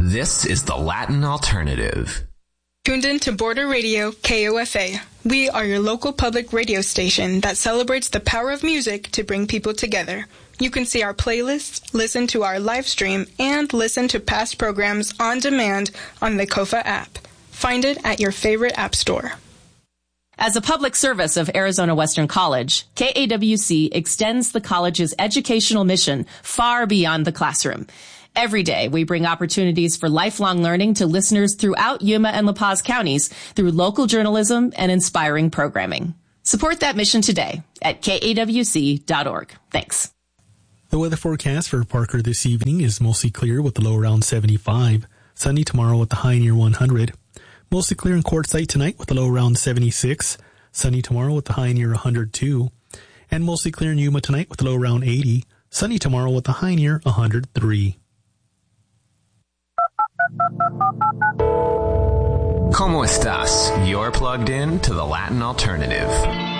This is the Latin Alternative. Tuned in to Border Radio KOFA. We are your local public radio station that celebrates the power of music to bring people together. You can see our playlists, listen to our live stream, and listen to past programs on demand on the KOFA app. Find it at your favorite app store. As a public service of Arizona Western College, KAWC extends the college's educational mission far beyond the classroom. Every day, we bring opportunities for lifelong learning to listeners throughout Yuma and La Paz counties through local journalism and inspiring programming. Support that mission today at kawc.org. Thanks. The weather forecast for Parker this evening is mostly clear with the low around 75. Sunny tomorrow with the high near 100. Mostly clear in Quartzsite tonight with the low around 76. Sunny tomorrow with the high near 102. And mostly clear in Yuma tonight with the low around 80. Sunny tomorrow with the high near 103. ¿Cómo estás? You're plugged in to the Latin Alternative.